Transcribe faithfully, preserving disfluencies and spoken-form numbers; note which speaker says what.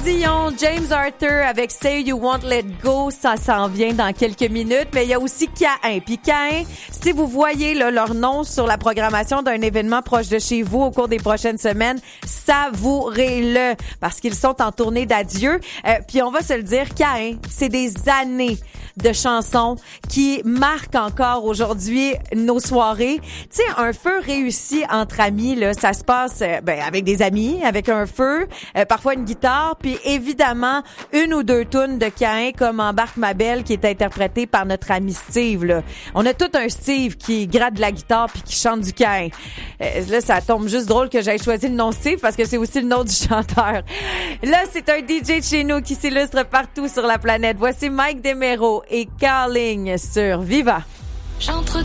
Speaker 1: Dion, James Arthur avec Say You Won't Let Go, ça s'en vient dans quelques minutes, mais il y a aussi Caïn. Puis Caïn, si vous voyez là, leur nom sur la programmation d'un événement proche de chez vous au cours des prochaines semaines, savourez-le, parce qu'ils sont en tournée d'adieu. Euh, puis on va se le dire, Caïn, c'est des années de chansons qui marquent encore aujourd'hui nos soirées. Tu sais, un feu réussi entre amis, là, ça se passe euh, ben, avec des amis, avec un feu, euh, parfois une guitare, puis évidemment une ou deux tunes de Caïn comme Embarque ma belle qui est interprétée par notre ami Steve. Là. On a tout un Steve qui gratte de la guitare puis qui chante du Caïn. Euh, là, ça tombe juste drôle que j'aie choisi le nom Steve parce que c'est aussi le nom du chanteur. Là, c'est un D J de chez nous qui s'illustre partout sur la planète. Voici Mike Demero et Carling sur Viva. J'entre